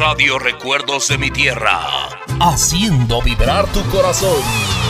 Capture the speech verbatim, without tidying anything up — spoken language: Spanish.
Radio Recuerdos de mi Tierra. Haciendo vibrar tu corazón.